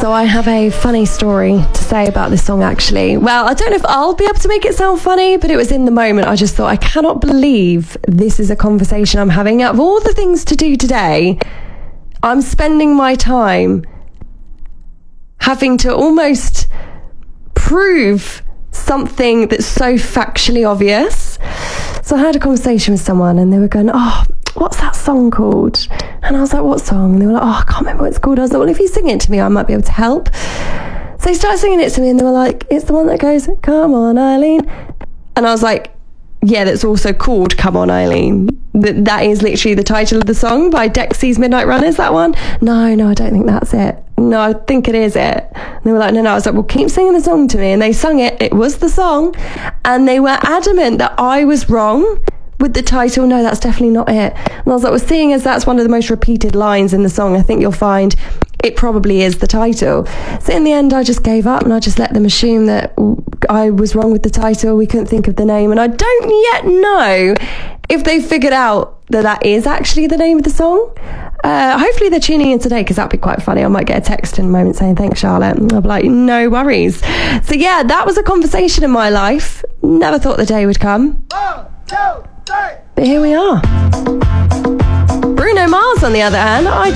So I have a funny story to say about this song, actually. Well, I don't know if I'll be able to make it sound funny, but it was in the moment. I just thought, I cannot believe this is a conversation I'm having. Out of all the things to do today, I'm spending my time having to almost prove something that's so factually obvious. So I had a conversation with someone and they were going, oh, what's that song called? And I was like, what song? And they were like, oh, I can't remember what it's called. I was like, well, if you sing it to me, I might be able to help. So they started singing it to me and they were like, it's the one that goes, come on, Eileen. And I was like, yeah, that's also called Come On, Eileen. That is literally the title of the song by Dexy's Midnight Runners, that one. No, I don't think that's it. No, I think it is it. And they were like, no. I was like, well, keep singing the song to me. And they sung it. It was the song. And they were adamant that I was wrong with the title. No, that's definitely not it. And I was like, well, seeing as that's one of the most repeated lines in the song, I think you'll find it probably is the title. So in the end, I just gave up and I just let them assume that I was wrong with the title. We couldn't think of the name. And I don't yet know if they figured out that that is actually the name of the song. Hopefully they're tuning in today, because that'd be quite funny. I might get a text in a moment saying, thanks, Charlotte. And I'll be like, no worries. So yeah, that was a conversation in my life. Never thought the day would come. 1, 2, 3. But here we are. Bruno Mars, on the other hand, I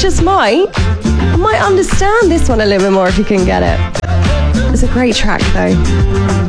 might understand this one a little bit more if you can get it. It's a great track, though.